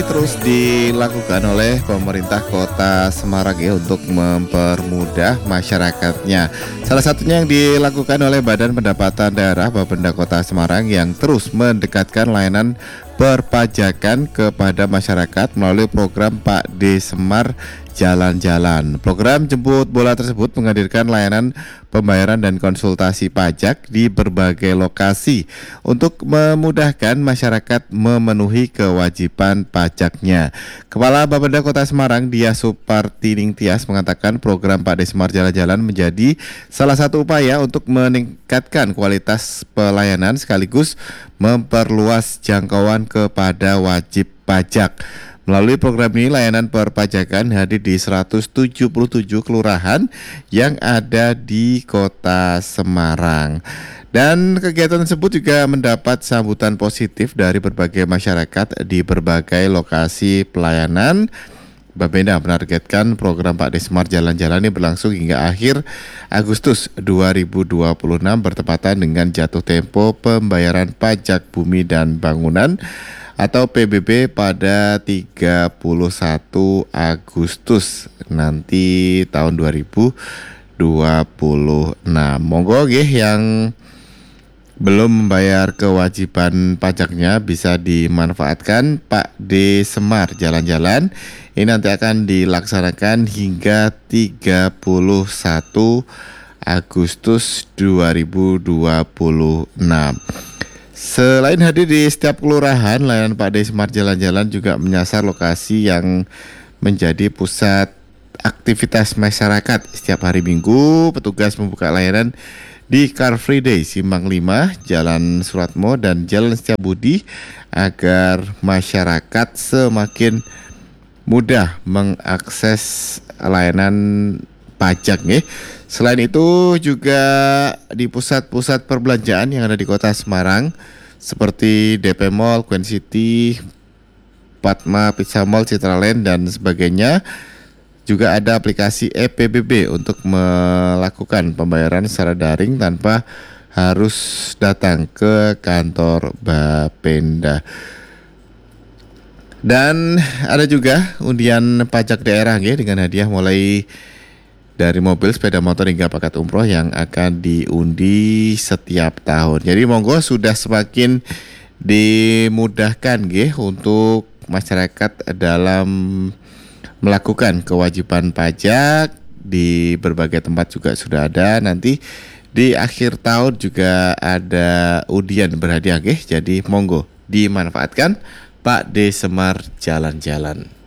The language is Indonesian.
Terus dilakukan oleh pemerintah Kota Semarang ya untuk mempermudah masyarakatnya. Salah satunya yang dilakukan oleh Badan Pendapatan Daerah Bapenda Kota Semarang yang terus mendekatkan layanan perpajakan kepada masyarakat melalui program Pak D Semar Jalan-Jalan. Program jemput bola tersebut menghadirkan layanan pembayaran dan konsultasi pajak di berbagai lokasi untuk memudahkan masyarakat memenuhi kewajiban pajaknya. Kepala Bapenda Kota Semarang, Dia Supartining Tias, mengatakan program Pak D Semar Jalan-Jalan menjadi salah satu upaya untuk meningkatkan kualitas pelayanan sekaligus memperluas jangkauan kepada wajib pajak. Melalui program ini, layanan perpajakan hadir di 177 kelurahan yang ada di Kota Semarang. Dan kegiatan tersebut juga mendapat sambutan positif dari berbagai masyarakat di berbagai lokasi pelayanan. Bapenda menargetkan program Pak D Semar Jalan-Jalan ini berlangsung hingga akhir Agustus 2026 bertepatan dengan jatuh tempo pembayaran pajak bumi dan bangunan atau PBB pada 31 Agustus nanti tahun 2026. Monggo nggih yang belum membayar kewajiban pajaknya bisa dimanfaatkan Pak D Semar Jalan-Jalan. Ini nanti akan dilaksanakan hingga 31 Agustus 2026. Selain hadir di setiap kelurahan, layanan Pak D Semar Jalan-Jalan juga menyasar lokasi yang menjadi pusat aktivitas masyarakat. Setiap hari Minggu, petugas membuka layanan di Car Free Day Simpang 5, Jalan Suratmo dan Jalan Setiabudi agar masyarakat semakin mudah mengakses layanan pajak nih. Selain itu juga di pusat-pusat perbelanjaan yang ada di Kota Semarang seperti DP Mall, Queen City, Padma Pizza Mall, Citraland dan sebagainya juga ada aplikasi EPBB untuk melakukan pembayaran secara daring tanpa harus datang ke kantor Bapenda. Dan ada juga undian pajak daerah ya, dengan hadiah mulai dari mobil, sepeda motor hingga paket umroh yang akan diundi setiap tahun. Jadi monggo sudah semakin dimudahkan nggih untuk masyarakat dalam melakukan kewajiban pajak. Di berbagai tempat juga sudah ada. Nanti di akhir tahun juga ada undian berhadiah nggih. Jadi monggo dimanfaatkan Pak D Semar Jalan-Jalan.